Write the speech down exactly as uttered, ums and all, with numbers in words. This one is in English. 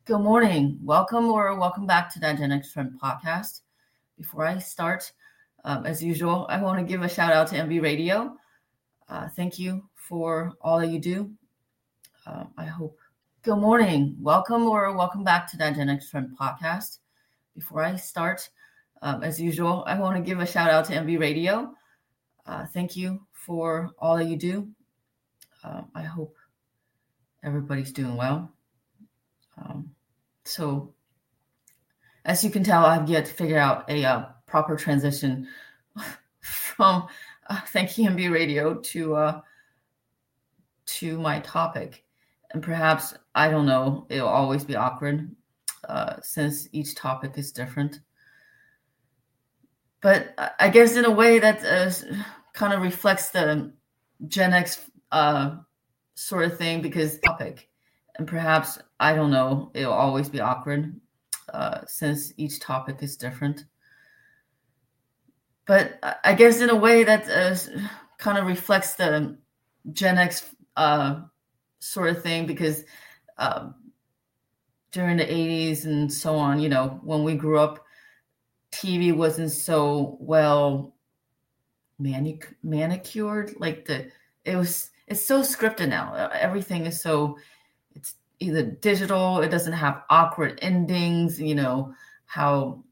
Good morning. Welcome or welcome back to that Gen X Trend podcast. Before I start, um, as usual, I want to give a shout out to M B Radio. Uh, thank you for all that you do. Uh, I hope. Good morning. Welcome or welcome back to that Gen X Trend podcast. Before I start, um, as usual, I want to give a shout out to M B Radio. Uh, thank you for all that you do. Uh, I hope everybody's doing well. Um, so, as you can tell, I've yet to figure out a uh, proper transition from uh, thank you M B Radio to uh, to my topic, and perhaps I don't know. It'll always be awkward uh, since each topic is different. But I guess in a way that uh, kind of reflects the Gen X uh, sort of thing, because topic, and perhaps I don't know. It'll always be awkward uh, since each topic is different. But I guess in a way that uh, kind of reflects the Gen X uh, sort of thing, because uh, during the eighties and so on, you know, when we grew up, T V wasn't so well manic- manicured. Like the, it was, it's so scripted now. Everything is so, it's either digital, it doesn't have awkward endings, you know, how